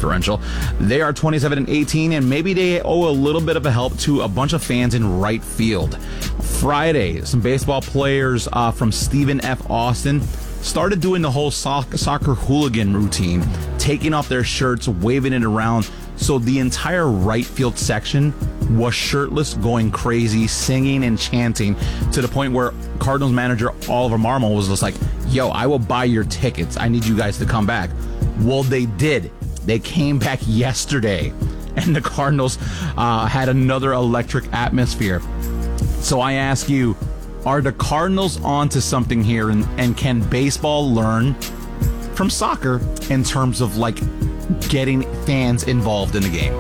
differential. They are 27-18, and maybe they owe a little bit of a help to a bunch of fans in right field. Friday, some baseball players from Stephen F. Austin started doing the whole soccer hooligan routine, taking off their shirts, waving it around. So the entire right field section was shirtless, going crazy, singing and chanting, to the point where Cardinals manager Oliver Marmol was just like, yo, I will buy your tickets. I need you guys to come back. Well, they did. They came back yesterday, and the Cardinals had another electric atmosphere. So I ask you, are the Cardinals onto something here, and can baseball learn from soccer in terms of like getting fans involved in the game?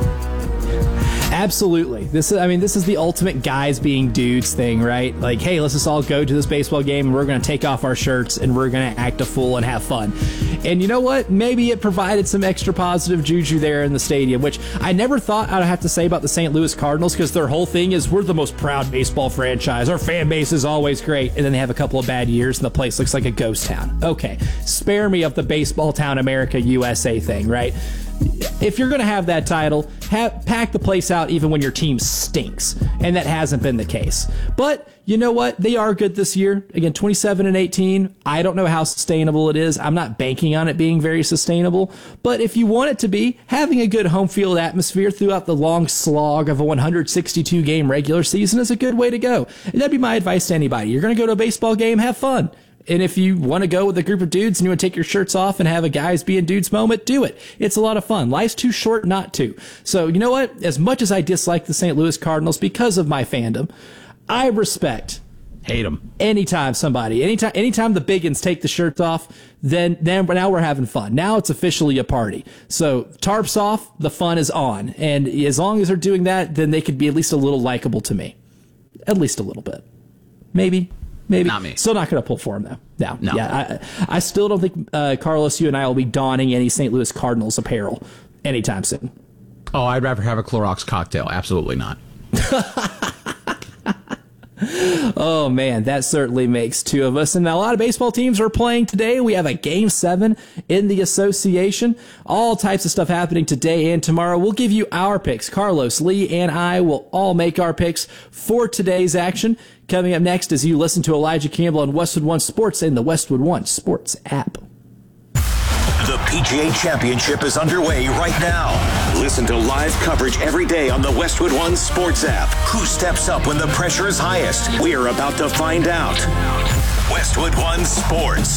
Absolutely. This is the ultimate guys being dudes thing, right? Like, hey, let's just all go to this baseball game and we're going to take off our shirts and we're going to act a fool and have fun. And you know what? Maybe it provided some extra positive juju there in the stadium, which I never thought I'd have to say about the St. Louis Cardinals, because their whole thing is we're the most proud baseball franchise. Our fan base is always great. And then they have a couple of bad years and the place looks like a ghost town. Okay, spare me of the baseball town America USA thing, right? If you're going to have that title, pack the place out even when your team stinks. And that hasn't been the case. But you know what? They are good this year. Again, 27-18. I don't know how sustainable it is. I'm not banking on it being very sustainable. But if you want it to be, having a good home field atmosphere throughout the long slog of a 162-game regular season is a good way to go. And that'd be my advice to anybody. You're going to go to a baseball game, have fun. And if you want to go with a group of dudes and you want to take your shirts off and have a guys being dudes moment, do it. It's a lot of fun. Life's too short not to. So you know what? As much as I dislike the St. Louis Cardinals because of my fandom, I respect. Hate them. Anytime the biggins take the shirts off, then now we're having fun. Now it's officially a party. So tarps off, the fun is on. And as long as they're doing that, then they could be at least a little likable to me. At least a little bit. Maybe. Not me. Still not going to pull for him, though. No. Yeah, I still don't think, Carlos, you and I will be donning any St. Louis Cardinals apparel anytime soon. Oh, I'd rather have a Clorox cocktail. Absolutely not. Oh, man, that certainly makes two of us. And a lot of baseball teams are playing today. We have a Game 7 in the association. All types of stuff happening today and tomorrow. We'll give you our picks. Carlos, Lee, and I will all make our picks for today's action. Coming up next as you listen to Elijah Campbell on Westwood One Sports and the Westwood One Sports app. The PGA Championship is underway right now. Listen to live coverage every day on the Westwood One Sports app. Who steps up when the pressure is highest? We're about to find out. Westwood One Sports.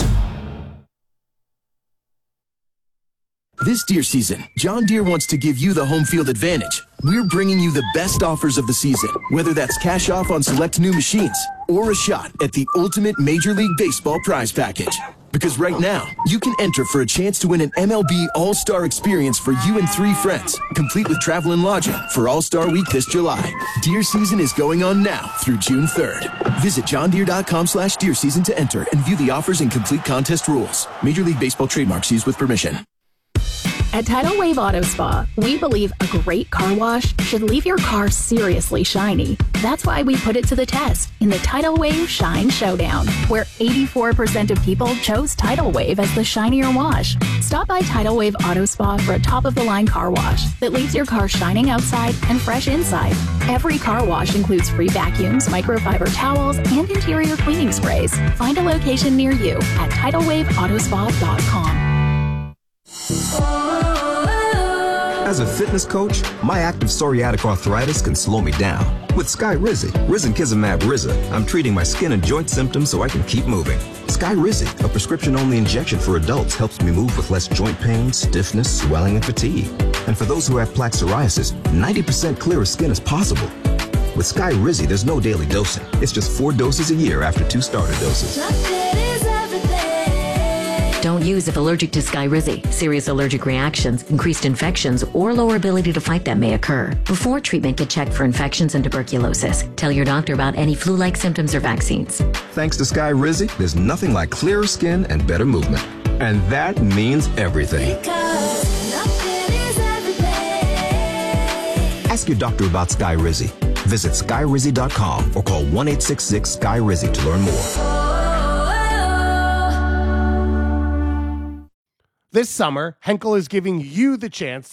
This deer season, John Deere wants to give you the home field advantage. We're bringing you the best offers of the season, whether that's cash off on select new machines or a shot at the ultimate Major League Baseball prize package. Because right now, you can enter for a chance to win an MLB All-Star experience for you and 3 friends, complete with travel and lodging for All-Star Week this July. Deer season is going on now through June 3rd. Visit johndeere.com/deer season to enter and view the offers and complete contest rules. Major League Baseball trademarks used with permission. At Tidal Wave Auto Spa, we believe a great car wash should leave your car seriously shiny. That's why we put it to the test in the Tidal Wave Shine Showdown, where 84% of people chose Tidal Wave as the shinier wash. Stop by Tidal Wave Auto Spa for a top-of-the-line car wash that leaves your car shining outside and fresh inside. Every car wash includes free vacuums, microfiber towels, and interior cleaning sprays. Find a location near you at TidalWaveAutoSpa.com. As a fitness coach, my active psoriatic arthritis can slow me down. With Skyrizi, Risankizumab Riza, I'm treating my skin and joint symptoms so I can keep moving. Skyrizi, a prescription-only injection for adults, helps me move with less joint pain, stiffness, swelling, and fatigue. And for those who have plaque psoriasis, 90% clearer skin is possible. With Skyrizi, there's no daily dosing. It's just 4 doses a year after 2 starter doses. Don't use if allergic to Skyrizi. Serious allergic reactions, increased infections, or lower ability to fight them may occur. Before treatment, get checked for infections and tuberculosis. Tell your doctor about any flu-like symptoms or vaccines. Thanks to Skyrizi, there's nothing like clearer skin and better movement. And that means everything. Ask your doctor about Skyrizi. Visit Skyrizi.com or call 1-866-SKY-RIZI to learn more. This summer, Henkel is giving you the chance